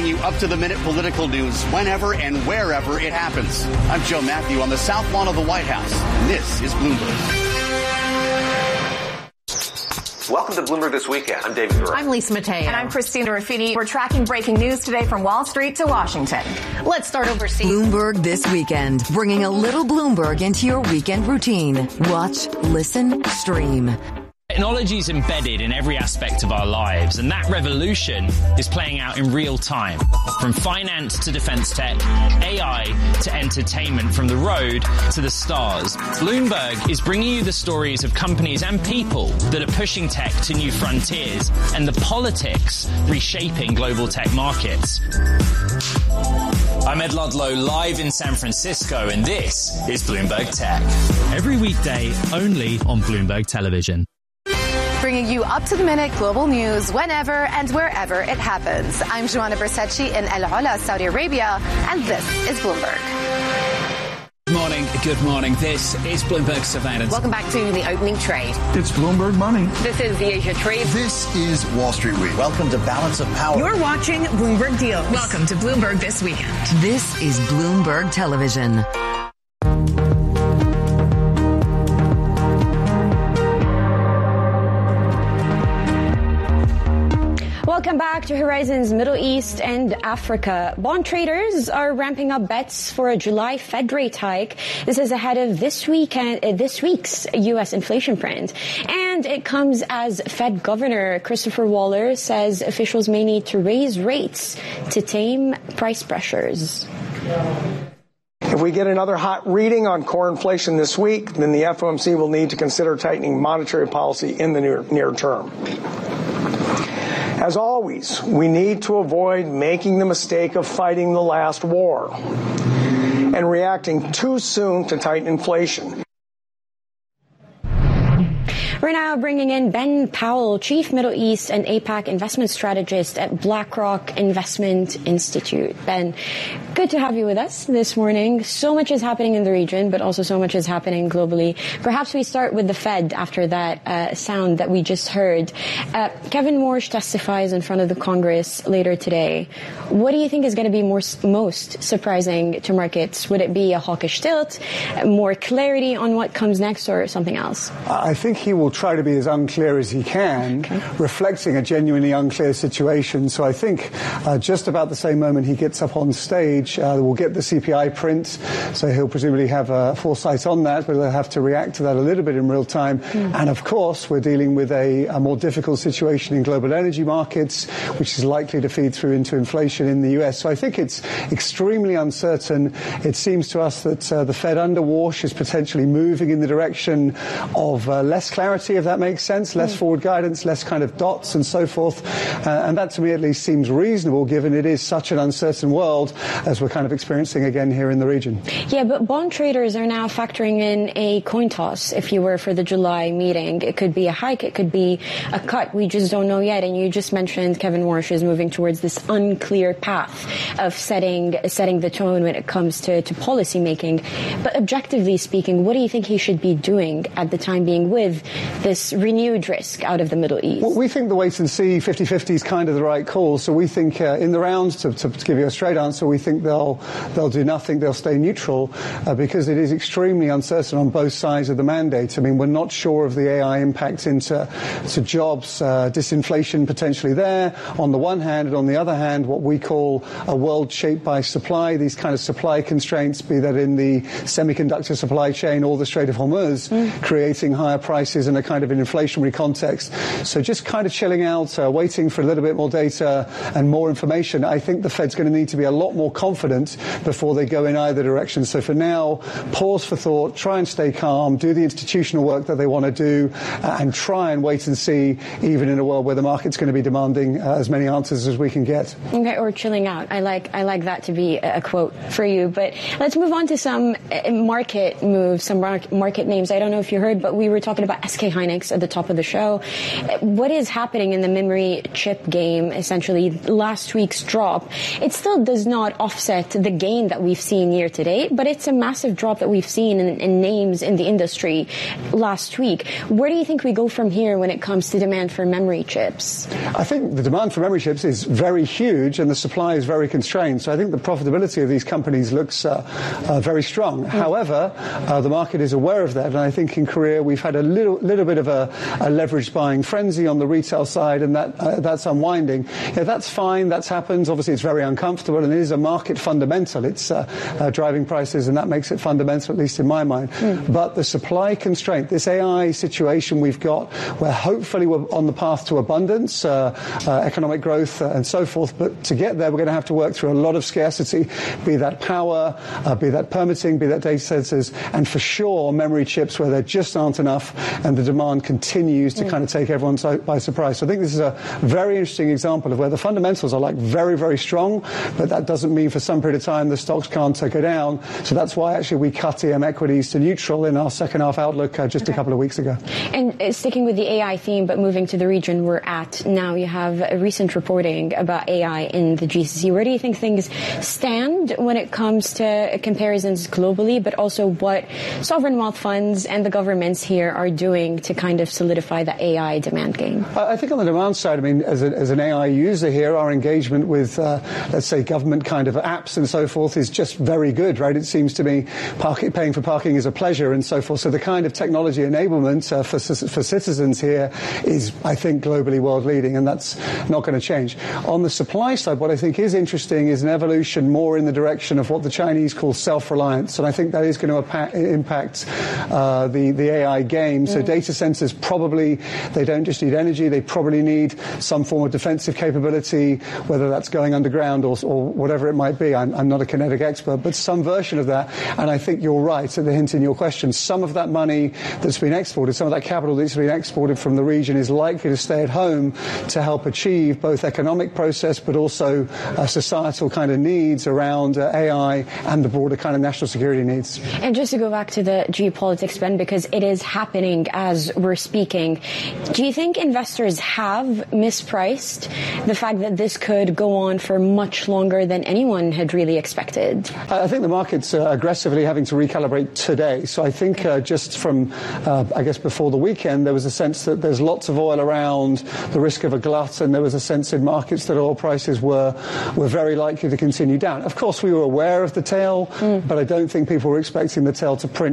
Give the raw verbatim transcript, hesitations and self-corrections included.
you up-to-the-minute political news whenever and wherever it happens. I'm Joe Matthew on the South Lawn of the White House. This is Bloomberg. Welcome to Bloomberg This Weekend. I'm David Burrow. I'm Lisa Mateo. And I'm Christina Ruffini. We're tracking breaking news today from Wall Street to Washington. Let's start overseas. Bloomberg This Weekend, bringing a little Bloomberg into your weekend routine. Watch, listen, stream. Technology is embedded in every aspect of our lives, and that revolution is playing out in real time. From finance to defense tech, A I to entertainment, from the road to the stars. Bloomberg is bringing you the stories of companies and people that are pushing tech to new frontiers, and the politics reshaping global tech markets. I'm Ed Ludlow, live in San Francisco, and this is Bloomberg Tech. Every weekday, only on Bloomberg Television. Bringing you up-to-the-minute global news whenever and wherever it happens. I'm Joanna Bercecci in El Ola, Saudi Arabia, and this is Bloomberg. Good morning. Good morning. This is Bloomberg Surveillance. Welcome back to the opening trade. It's Bloomberg Money. This is the Asia Trade. This is Wall Street Week. Welcome to Balance of Power. You're watching Bloomberg Deals. Welcome to Bloomberg This Weekend. This is Bloomberg Television. Welcome back to Horizons Middle East and Africa. Bond traders are ramping up bets for a July Fed rate hike. This is ahead of this weekend, uh, this week's U S inflation print. And it comes as Fed Governor Christopher Waller says officials may need to raise rates to tame price pressures. If we get another hot reading on core inflation this week, then the F O M C will need to consider tightening monetary policy in the near, near term. As always, we need to avoid making the mistake of fighting the last war and reacting too soon to tighten inflation. We're now bringing in Ben Powell, Chief Middle East and APAC Investment Strategist at BlackRock Investment Institute. Ben, good to have you with us this morning. So much is happening in the region, but also so much is happening globally. Perhaps we start with the Fed after that uh, sound that we just heard. Uh, Kevin Warsh testifies in front of the Congress later today. What do you think is going to be more, most surprising to markets? Would it be a hawkish tilt, more clarity on what comes next, or something else? I think he will try to be as unclear as he can, okay, reflecting a genuinely unclear situation. So I think uh, just about the same moment he gets up on stage, uh, we'll get the C P I print. So he'll presumably have a foresight on that, but he'll have to react to that a little bit in real time. Mm. And of course, we're dealing with a, a more difficult situation in global energy markets, which is likely to feed through into inflation in the U S. So I think it's extremely uncertain. It seems to us that uh, the Fed under Warsh is potentially moving in the direction of uh, less clarity, if that makes sense, less mm. forward guidance, less kind of dots and so forth. Uh, and that to me at least seems reasonable, given it is such an uncertain world as we're kind of experiencing again here in the region. Yeah, but bond traders are now factoring in a coin toss, if you were, for the July meeting. It could be a hike, it could be a cut. We just don't know yet. And you just mentioned Kevin Warsh is moving towards this unclear path of setting setting the tone when it comes to, to policy making. But objectively speaking, what do you think he should be doing at the time being with this renewed risk out of the Middle East? Well, we think the wait and see fifty fifty is kind of the right call. So we think uh, in the rounds, to, to, to give you a straight answer, we think they'll they'll do nothing. They'll stay neutral uh, because it is extremely uncertain on both sides of the mandate. I mean, we're not sure of the A I impact into to jobs, uh, disinflation potentially there on the one hand, and on the other hand, what we call a world shaped by supply, these kind of supply constraints, be that in the semiconductor supply chain or the Strait of Hormuz, mm. creating higher prices in a kind of an inflationary context. So just kind of chilling out, uh, waiting for a little bit more data and more information. I think the Fed's going to need to be a lot more confident before they go in either direction. So for now, pause for thought, try and stay calm, do the institutional work that they want to do, uh, and try and wait and see, even in a world where the market's going to be demanding uh, as many answers as we can get. Okay, or chilling out. I like I like that to be a quote for you. But let's move on to some market moves, some market names. I don't know if you heard, but we were talking about S K SK Hynix at the top of the show. What is happening in the memory chip game, essentially, last week's drop, it still does not offset the gain that we've seen year to date, but it's a massive drop that we've seen in, in names in the industry last week. Where do you think we go from here when it comes to demand for memory chips? I think the demand for memory chips is very huge and the supply is very constrained. So I think the profitability of these companies looks uh, uh, very strong. Mm. However, uh, the market is aware of that, and I think in Korea we've had a little little bit of a, a leveraged buying frenzy on the retail side, and that uh, that's unwinding. Yeah, that's fine. That's happened. Obviously, it's very uncomfortable, and it is a market fundamental. It's uh, uh, driving prices, and that makes it fundamental, at least in my mind. Mm. But the supply constraint, this A I situation we've got, where hopefully we're on the path to abundance, uh, uh, economic growth, uh, and so forth. But to get there, we're going to have to work through a lot of scarcity, be that power, uh, be that permitting, be that data centers, and for sure memory chips where there just aren't enough, and the demand continues to mm. kind of take everyone so, by surprise. So I think this is a very interesting example of where the fundamentals are like very, very strong, but that doesn't mean for some period of time the stocks can't uh, go down. So that's why actually we cut E M equities to neutral in our second half outlook uh, just okay. a couple of weeks ago. And uh, sticking with the A I theme, but moving to the region we're at now, you have a recent reporting about A I in the G C C. Where do you think things stand when it comes to comparisons globally, but also what sovereign wealth funds and the governments here are doing to kind of solidify the A I demand game? I think on the demand side, I mean, as, a, as an A I user here, our engagement with, uh, let's say, government kind of apps and so forth is just very good, right? It seems to me parking, paying for parking is a pleasure and so forth. So the kind of technology enablement uh, for, for citizens here is, I think, globally world leading, and that's not going to change. On the supply side, what I think is interesting is an evolution more in the direction of what the Chinese call self-reliance, and I think that is going to impact uh, the, the A I game. So mm. data centers probably, they don't just need energy, they probably need some form of defensive capability, whether that's going underground or, or whatever it might be. I'm, I'm not a kinetic expert, but some version of that. And I think you're right at the hint in your question. Some of that money that's been exported, some of that capital that's been exported from the region is likely to stay at home to help achieve both economic process but also uh, societal kind of needs around uh, A I and the broader kind of national security needs. And just to go back to the geopolitics, Ben, because it is happening as we're speaking, do you think investors have mispriced the fact that this could go on for much longer than anyone had really expected? I think the market's uh, aggressively having to recalibrate today. So I think uh, just from, uh, I guess, before the weekend, there was a sense that there's lots of oil around, the risk of a glut, and there was a sense in markets that oil prices were, were very likely to continue down. Of course, we were aware of the tail, mm. but I don't think people were expecting the tail to print